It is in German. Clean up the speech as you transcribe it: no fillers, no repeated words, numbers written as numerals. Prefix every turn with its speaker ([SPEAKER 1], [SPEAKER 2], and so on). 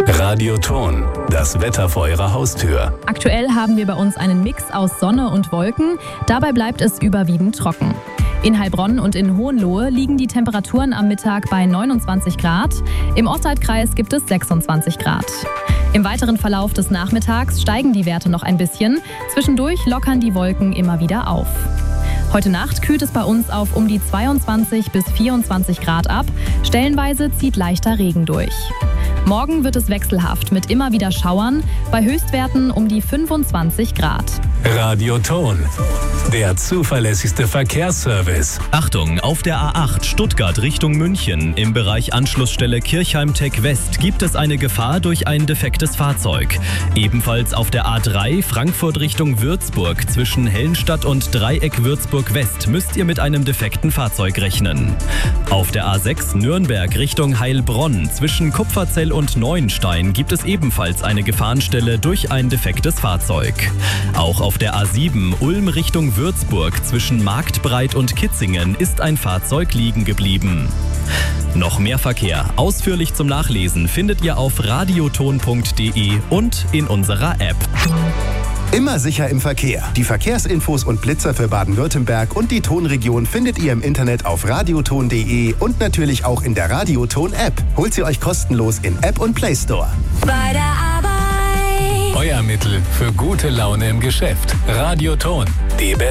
[SPEAKER 1] Radioton, das Wetter vor Ihrer Haustür.
[SPEAKER 2] Aktuell haben wir bei uns einen Mix aus Sonne und Wolken. Dabei bleibt es überwiegend trocken. In Heilbronn und in Hohenlohe liegen die Temperaturen am Mittag bei 29 Grad. Im Ostalbkreis gibt es 26 Grad. Im weiteren Verlauf des Nachmittags steigen die Werte noch ein bisschen. Zwischendurch lockern die Wolken immer wieder auf. Heute Nacht kühlt es bei uns auf um die 22 bis 24 Grad ab. Stellenweise zieht leichter Regen durch. Morgen wird es wechselhaft mit immer wieder Schauern, bei Höchstwerten um die 25 Grad.
[SPEAKER 1] Radioton, der zuverlässigste Verkehrsservice.
[SPEAKER 3] Achtung, auf der A8 Stuttgart Richtung München im Bereich Anschlussstelle Kirchheim-Tech West gibt es eine Gefahr durch ein defektes Fahrzeug. Ebenfalls auf der A3 Frankfurt Richtung Würzburg zwischen Hellenstadt und Dreieck Würzburg West müsst ihr mit einem defekten Fahrzeug rechnen. Auf der A6 Nürnberg Richtung Heilbronn zwischen Kupferzell und Neuenstein gibt es ebenfalls eine Gefahrenstelle durch ein defektes Fahrzeug. Auch auf der A7 Ulm Richtung Würzburg zwischen Marktbreit und Kitzingen ist ein Fahrzeug liegen geblieben. Noch mehr Verkehr, ausführlich zum Nachlesen, findet ihr auf radioton.de und in unserer App.
[SPEAKER 4] Immer sicher im Verkehr. Die Verkehrsinfos und Blitzer für Baden-Württemberg und die Tonregion findet ihr im Internet auf radioton.de und natürlich auch in der Radioton-App. Holt sie euch kostenlos in App und Play Store.
[SPEAKER 5] Bei der Arbeit.
[SPEAKER 1] Euer Mittel für gute Laune im Geschäft. Radioton, die